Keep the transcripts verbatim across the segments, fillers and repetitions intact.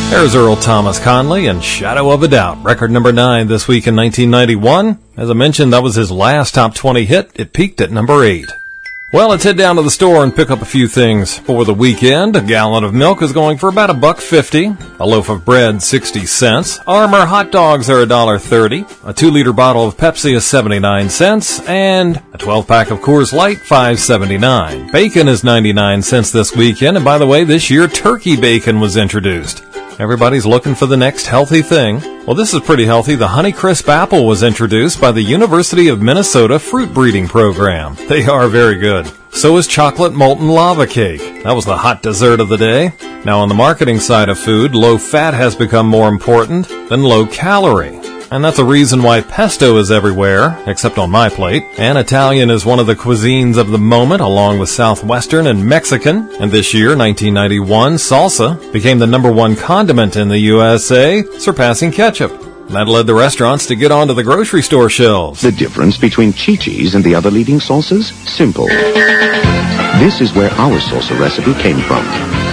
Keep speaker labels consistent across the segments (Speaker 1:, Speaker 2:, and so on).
Speaker 1: There's Earl Thomas Conley and Shadow of a Doubt, record number nine this week in nineteen ninety-one. As I mentioned, that was his last top twenty hit. It peaked at number eight. Well, let's head down to the store and pick up a few things for the weekend. A gallon of milk is going for about a buck fifty. A loaf of bread, sixty cents. Armour hot dogs are a dollar thirty. A two-liter bottle of Pepsi is seventy-nine cents. And a twelve-pack of Coors Light, five seventy-nine. Bacon is ninety-nine cents this weekend. And by the way, this year, turkey bacon was introduced. Everybody's looking for the next healthy thing. Well, this is pretty healthy. The Honeycrisp apple was introduced by the University of Minnesota Fruit Breeding Program. They are very good. So is chocolate molten lava cake. That was the hot dessert of the day. Now, on the marketing side of food, low fat has become more important than low calorie. And that's a reason why pesto is everywhere, except on my plate. And Italian is one of the cuisines of the moment, along with Southwestern and Mexican. And this year, nineteen ninety-one, salsa became the number one condiment in the U S A, surpassing ketchup. That led the restaurants to get onto the grocery store shelves.
Speaker 2: The difference between Chi-Chi's and the other leading salsas? Simple. This is where our salsa recipe came from.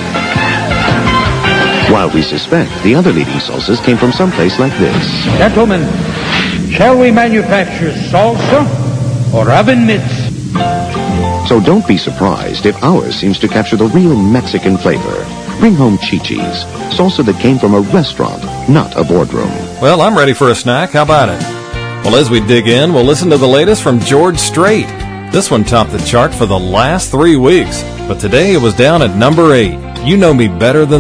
Speaker 2: While we suspect the other leading salsas came from someplace like this.
Speaker 3: Gentlemen, shall we manufacture salsa or oven mitts?
Speaker 2: So don't be surprised if ours seems to capture the real Mexican flavor. Bring home Chi-Chi's, salsa that came from a restaurant, not a boardroom.
Speaker 1: Well, I'm ready for a snack. How about it? Well, as we dig in, we'll listen to the latest from George Strait. This one topped the chart for the last three weeks, but today it was down at number eight. You Know Me Better Than